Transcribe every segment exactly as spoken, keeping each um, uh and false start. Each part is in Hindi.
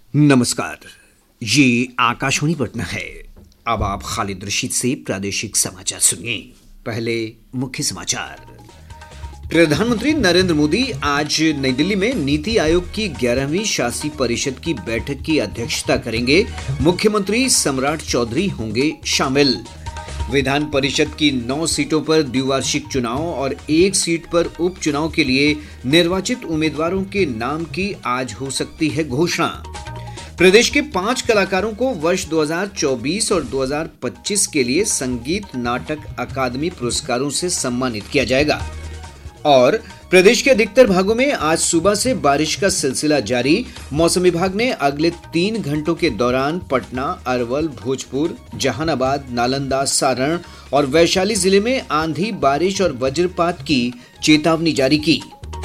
नमस्कार, ये आकाशवाणी पटना है। अब आप खालिद रशीद से प्रादेशिक समाचार सुनिए। पहले मुख्य समाचार। प्रधानमंत्री नरेंद्र मोदी आज नई दिल्ली में नीति आयोग की ग्यारहवीं शासी परिषद की बैठक की अध्यक्षता करेंगे। मुख्यमंत्री सम्राट चौधरी होंगे शामिल। विधान परिषद की नौ सीटों पर द्विवार्षिक चुनाव और एक सीट पर उपचुनाव के लिए निर्वाचित उम्मीदवारों के नाम की आज हो सकती है घोषणा। प्रदेश के पांच कलाकारों को वर्ष दो हज़ार चौबीस और दो हज़ार पच्चीस के लिए संगीत नाटक अकादमी पुरस्कारों से सम्मानित किया जाएगा। और प्रदेश के अधिकतर भागों में आज सुबह से बारिश का सिलसिला जारी। मौसम विभाग ने अगले तीन घंटों के दौरान पटना, अरवल, भोजपुर, जहानाबाद, नालंदा, सारण और वैशाली जिले में आंधी, बारिश और वज्रपात की चेतावनी जारी की।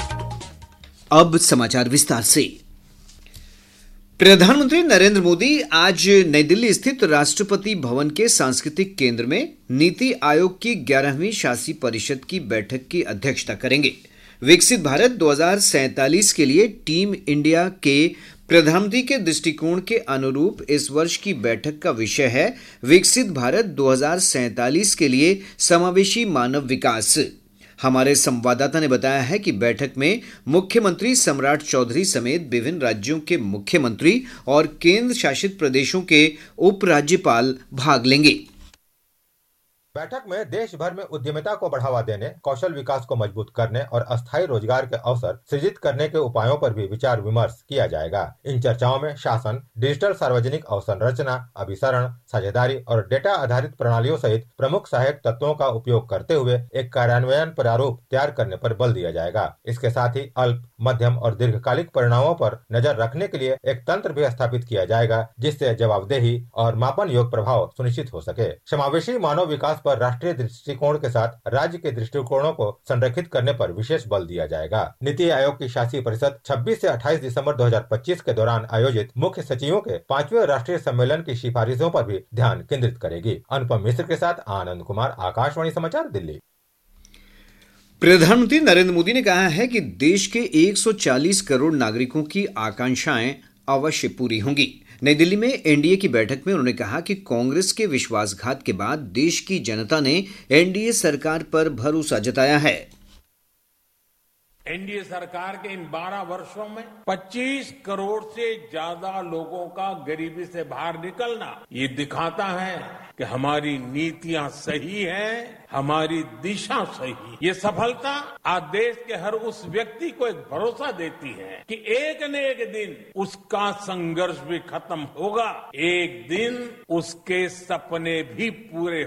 अब समाचार विस्तार से। प्रधानमंत्री नरेंद्र मोदी आज नई दिल्ली स्थित राष्ट्रपति भवन के सांस्कृतिक केंद्र में नीति आयोग की ग्यारहवीं शासी परिषद की बैठक की अध्यक्षता करेंगे। विकसित भारत दो हज़ार सैंतालीस के लिए टीम इंडिया के प्रधानमंत्री के दृष्टिकोण के अनुरूप इस वर्ष की बैठक का विषय है विकसित भारत दो हज़ार सैंतालीस के लिए समावेशी मानव विकास। हमारे संवाददाता ने बताया है कि बैठक में मुख्यमंत्री सम्राट चौधरी समेत विभिन्न राज्यों के मुख्यमंत्री और केंद्र शासित प्रदेशों के उपराज्यपाल भाग लेंगे। बैठक में देश भर में उद्यमिता को बढ़ावा देने, कौशल विकास को मजबूत करने और अस्थायी रोजगार के अवसर सृजित करने के उपायों पर भी विचार विमर्श किया जाएगा। इन चर्चाओं में शासन, डिजिटल सार्वजनिक अवसंरचना, अभिसरण, साझेदारी और डेटा आधारित प्रणालियों सहित प्रमुख सहायक तत्वों का उपयोग करते हुए एक कार्यान्वयन प्रारूप तैयार करने पर बल दिया जाएगा। इसके साथ ही अल्प, मध्यम और दीर्घकालिक परिणामों पर नजर रखने के लिए एक तंत्र भी स्थापित किया जाएगा, जिससे जवाबदेही और मापन योग प्रभाव सुनिश्चित हो सके। समावेशी मानव विकास पर राष्ट्रीय दृष्टिकोण के साथ राज्य के दृष्टिकोणों को संरेखित करने पर विशेष बल दिया जाएगा। नीति आयोग की शासी परिषद छब्बीस से अट्ठाईस दिसंबर दो हज़ार पच्चीस के दौरान आयोजित मुख्य सचिवों के पांचवें राष्ट्रीय सम्मेलन की सिफारिशों पर भी ध्यान केंद्रित करेगी। अनुपम मिश्र के साथ आनंद कुमार, आकाशवाणी समाचार, दिल्ली। प्रधानमंत्री नरेंद्र मोदी ने कहा है कि देश के एक सौ चालीस करोड़ नागरिकों की आकांक्षाएं अवश्य पूरी होंगी। नई दिल्ली में एनडीए की बैठक में उन्होंने कहा कि कांग्रेस के विश्वासघात के बाद देश की जनता ने एनडीए सरकार पर भरोसा जताया है। एनडीए सरकार के इन बारह वर्षों में पच्चीस करोड़ से ज्यादा लोगों का गरीबी से बाहर निकलना ये दिखाता है कि हमारी नीतियां सही हैं, हमारी दिशा सही। ये सफलता आज देश के हर उस व्यक्ति को एक भरोसा देती है कि एक न एक दिन उसका संघर्ष भी खत्म होगा, एक दिन उसके सपने भी पूरे